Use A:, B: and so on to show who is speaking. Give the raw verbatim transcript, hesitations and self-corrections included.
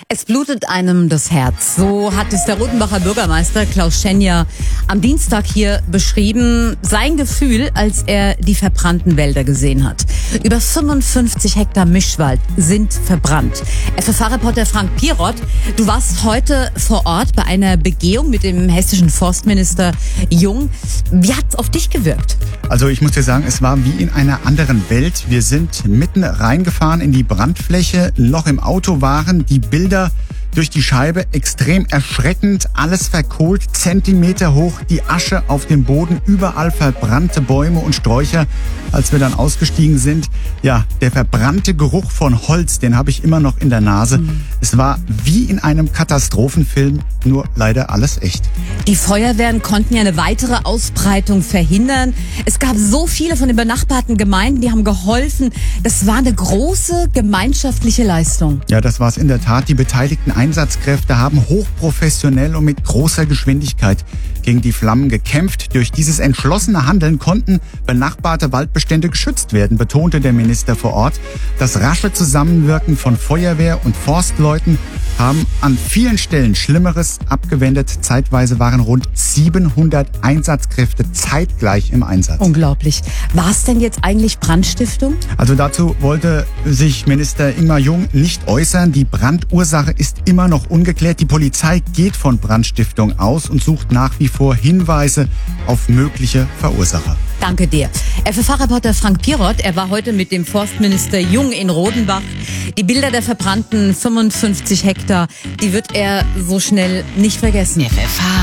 A: Es blutet einem das Herz. So hat es der Rodenbacher Bürgermeister Klaus Schenja am Dienstag hier beschrieben. Sein Gefühl, als er die verbrannten Wälder gesehen hat. Über fünfundfünfzig Hektar Mischwald sind verbrannt. F F H-Reporter Frank Pierrot, du warst heute vor Ort bei einer Begehung mit dem hessischen Forstminister Jung. Wie hat es auf dich gewirkt?
B: Also ich muss dir sagen, es war wie in einer anderen Welt. Wir sind mitten reingefahren in die Brandfläche. Noch im Auto waren die Bilder durch die Scheibe extrem erschreckend. Alles verkohlt, Zentimeter hoch, die Asche auf dem Boden, überall verbrannte Bäume und Sträucher. Als wir dann ausgestiegen sind, ja, der verbrannte Geruch von Holz, den habe ich immer noch in der Nase. Mhm. Es war wie in einem Katastrophenfilm, nur leider alles echt.
A: Die Feuerwehren konnten ja eine weitere Ausbreitung verhindern. Es gab so viele von den benachbarten Gemeinden, die haben geholfen. Das war eine große gemeinschaftliche Leistung.
B: Ja, das war es in der Tat. Die beteiligten Einsatzkräfte haben hochprofessionell und mit großer Geschwindigkeit gegen die Flammen gekämpft. Durch dieses entschlossene Handeln konnten benachbarte Waldbestände geschützt werden, betonte der Minister vor Ort. Das rasche Zusammenwirken von Feuerwehr und Forstleuten haben an vielen Stellen Schlimmeres abgewendet. Zeitweise waren rund siebenhundert Einsatzkräfte zeitgleich im Einsatz.
A: Unglaublich. War es denn jetzt eigentlich Brandstiftung?
B: Also dazu wollte sich Minister Ingmar Jung nicht äußern. Die Brandursache ist immer noch ungeklärt. Die Polizei geht von Brandstiftung aus und sucht nach wie vor Hinweise auf mögliche Verursacher.
A: Danke dir. F F H-Reporter Frank Pierrot, er war heute mit dem Forstminister Jung in Rodenbach. Die Bilder der verbrannten fünfundfünfzig Hektar, die wird er so schnell nicht vergessen.
C: F F H